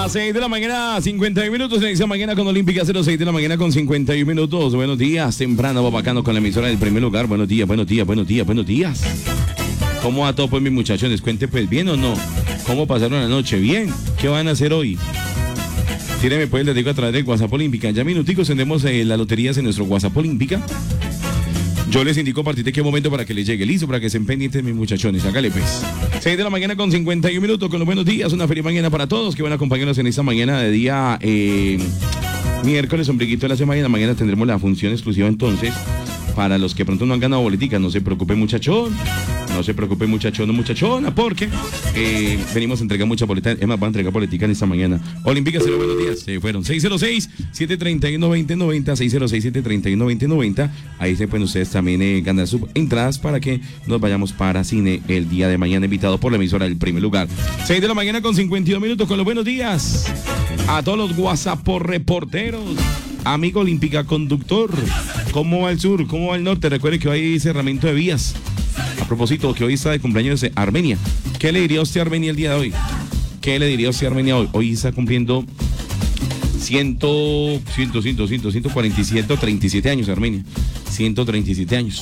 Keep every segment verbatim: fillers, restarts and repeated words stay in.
seis de la mañana, cincuenta y uno minutos. En esta mañana con Olímpica cero seis de la mañana con cincuenta y uno minutos. Buenos días, temprano, Bobacano con la emisora del primer lugar. Buenos días, buenos días, buenos días, buenos días. ¿Cómo va todo, pues, mis muchachones? Cuente, pues, ¿bien o no? ¿Cómo pasaron la noche? ¿Bien? ¿Qué van a hacer hoy? Tíreme, pues, les digo a través del WhatsApp Olímpica. Ya minuticos tendremos eh, las loterías en nuestro WhatsApp Olímpica. Yo les indico a partir de qué momento para que les llegue. Listo, para que estén pendientes, mis muchachones. Hágale, pues. seis de la mañana con cincuenta y uno minutos. Con los buenos días. Una feliz mañana para todos que van a acompañarnos en esta mañana de día eh, miércoles, ombliguito de la semana. Mañana tendremos la función exclusiva entonces. Para los que pronto no han ganado boleticas, no se preocupe, muchachón. No se preocupe, muchachón o muchachona, porque eh, venimos a entregar muchas boletas. Es más, van a entregar boleticas en esta mañana. Olímpica, cero, buenos días. Se fueron seis cero seis, siete tres uno, dos cero nueve cero, seis cero seis, siete tres uno, dos cero nueve cero. Ahí se pueden ustedes también eh, ganar sus entradas para que nos vayamos para cine el día de mañana, invitado por la emisora del primer lugar. seis de la mañana con cincuenta y dos minutos con los buenos días. A todos los WhatsApp reporteros. Amigo Olímpica conductor, ¿cómo va el sur? ¿Cómo va el norte? Recuerde que hoy hay cerramiento de vías. A propósito, que hoy está de cumpleaños de Armenia. ¿Qué le diría a usted a Armenia el día de hoy? ¿Qué le diría a usted a Armenia hoy? Hoy está cumpliendo ciento, ciento, ciento, ciento, ciento cuarenta y siete, treinta y siete años Armenia. ciento treinta y siete años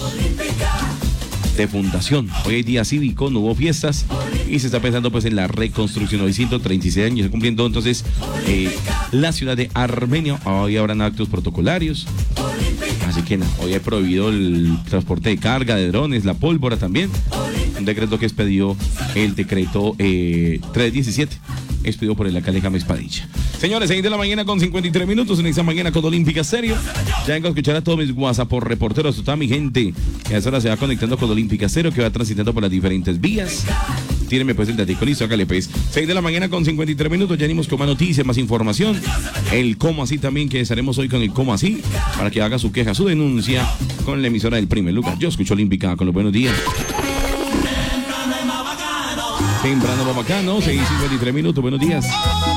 de fundación. Hoy hay día cívico, no hubo fiestas y se está pensando pues en la reconstrucción. Hoy ciento treinta y seis años, cumpliendo entonces eh, la ciudad de Armenia. Hoy habrán actos protocolarios. Así que nada, hoy he prohibido el transporte de carga, de drones, la pólvora también. Un decreto que expedió el decreto eh, trescientos diecisiete, expedido por el alcalde James Padilla. Señores, seis de la mañana con cincuenta y tres minutos en esta mañana con Olímpica Serio. Ya vengo a escuchar a todos mis WhatsApp por reporteros, toda mi gente que a esa hora se va conectando con Olímpica Serio, que va transitando por las diferentes vías. Tírenme pues el datico, listo, hágale pues. seis de la mañana con cincuenta y tres minutos, ya venimos con más noticias, más información. El cómo así también, que estaremos hoy con el cómo así, para que haga su queja, su denuncia con la emisora del primer lugar. Yo escucho Olímpica con los buenos días. Temprano, Bobacano, seis cincuenta y tres minutos, buenos días.